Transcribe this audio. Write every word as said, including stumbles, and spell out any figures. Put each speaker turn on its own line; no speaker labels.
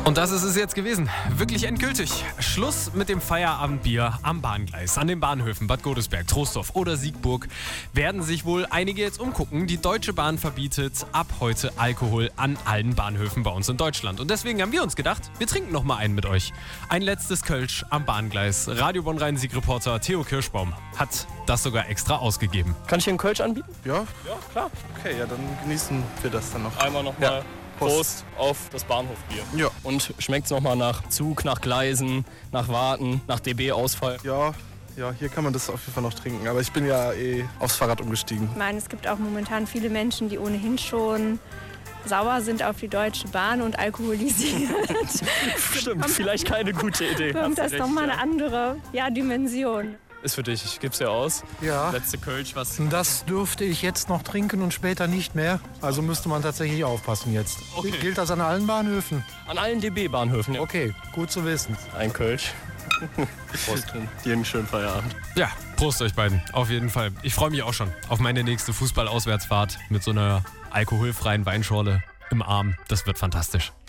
Und das ist es jetzt gewesen. Wirklich endgültig. Schluss mit dem Feierabendbier am Bahngleis. An den Bahnhöfen Bad Godesberg, Troisdorf oder Siegburg werden sich wohl einige jetzt umgucken. Die Deutsche Bahn verbietet ab heute Alkohol an allen Bahnhöfen bei uns in Deutschland. Und deswegen haben wir uns gedacht, wir trinken noch mal einen mit euch. Ein letztes Kölsch am Bahngleis. Radio Bonn-Rhein-Sieg-Reporter Theo Kirschbaum hat das sogar extra ausgegeben.
Kann ich hier einen Kölsch anbieten?
Ja,
Ja, klar.
okay, ja, dann genießen wir das dann noch.
Einmal nochmal
Ja.
Prost.
Prost.
auf das Bahnhofbier.
Ja.
Und schmeckt's nochmal nach Zug, nach Gleisen, nach Warten, nach D B-Ausfall?
Ja, ja, hier kann man das auf jeden Fall noch trinken. Aber ich bin ja eh aufs Fahrrad umgestiegen.
Ich meine, es gibt auch momentan viele Menschen, die ohnehin schon sauer sind auf die Deutsche Bahn und alkoholisiert.
Stimmt, vielleicht keine gute Idee.
Kommt das
Hast du
nochmal
recht,
eine andere ja, Dimension.
Ist für dich, ich geb's dir aus.
Ja,
Letzte Kölsch, was?
das dürfte ich jetzt noch trinken und später nicht mehr. Also müsste man tatsächlich aufpassen jetzt.
Okay.
Gilt das an allen Bahnhöfen?
An allen D B-Bahnhöfen, ja.
Okay, gut zu wissen.
Ein Kölsch. Prost. Dir einen schönen Feierabend.
Ja, Prost euch beiden. Auf jeden Fall. Ich freue mich auch schon auf meine nächste Fußballauswärtsfahrt mit so einer alkoholfreien Weinschorle im Arm. Das wird fantastisch.